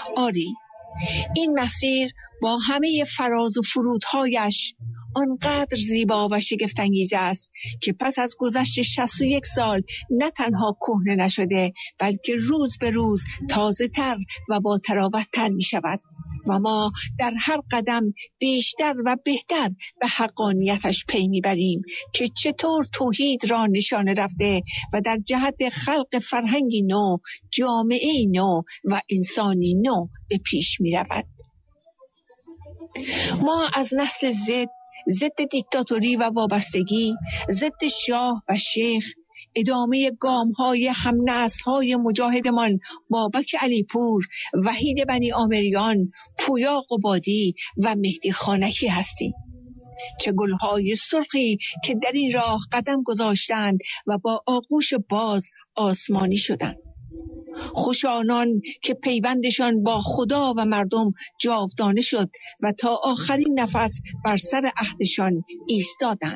آری، این مسیر با همه فراز و فرودهایش آنقدر زیبا و شگفت‌انگیز است که پس از گذشت 61 سال نه تنها کهنه نشده، بلکه روز به روز تازه تر و با تراوت تر می شود و ما در هر قدم بیشتر و بهتر به حقانیتش پی میبریم که چطور توحید را نشانه رفته و در جهت خلق فرهنگی نو، جامعه نو و انسانی نو به پیش میرود. ما از نسل ضد دیکتاتوری و وابستگی، ضد شاه و شیخ، ادامه گام‌های هم‌نسل‌های مجاهدمان بابک علیپور، وحید بنی آمریان، پویا قبادی و مهدی خانکی هستیم. چه گل‌های سرخی که در این راه قدم گذاشتند و با آغوش باز آسمانی شدند. خوش آنان که پیوندشان با خدا و مردم جاودانه شد و تا آخرین نفس بر سر عهدشان ایستادند.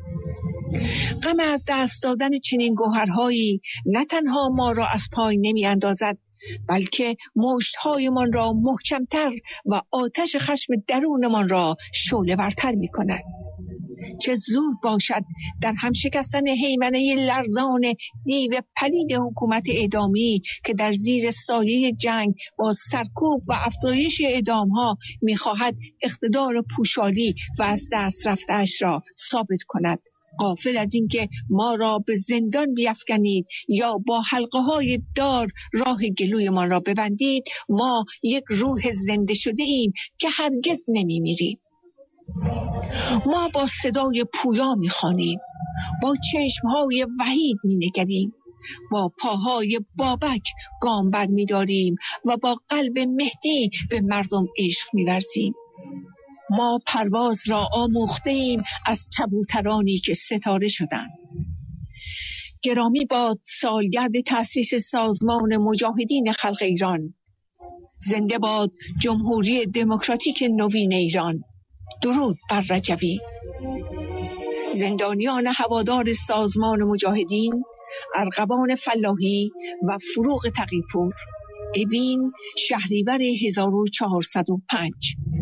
غم از دست دادن چنین گوهرهایی نه تنها ما را از پای نمی اندازد، بلکه مشت‌هایمان را محکمتر و آتش خشم درونمان را شعله‌ورتر می کند. چه زود باشد در هم شکستن هیمنه لرزان دیو پلید حکومت اعدامی که در زیر سایه جنگ با سرکوب و افزایش اعدامها می‌خواهد اقتدار پوشالی و از دست رفته‌اش را ثابت کند، غافل از اینکه ما را به زندان بیفکنید یا با حلقه‌های دار راه گلویمان را ببندید. ما یک روح زنده شده ایم که هرگز نمی‌میریم. ما با صدای پویا می‌خوانیم، با چشم‌های وحید می‌نگریم، با پاهای بابک گام بر می‌داریم و با قلب مهدی به مردم عشق می‌ورزیم. ما پرواز را آموخته ایم از کبوترانی که ستاره شدند. گرامی باد سالگرد تأسیس سازمان مجاهدین خلق ایران. زنده باد جمهوری دموکراتیک نوین ایران. درود بر رجوی. زندانیان هوادار سازمان مجاهدین، ارغوان فلاحی و فروغ تقی‌پور، اوین، شهریور 1405.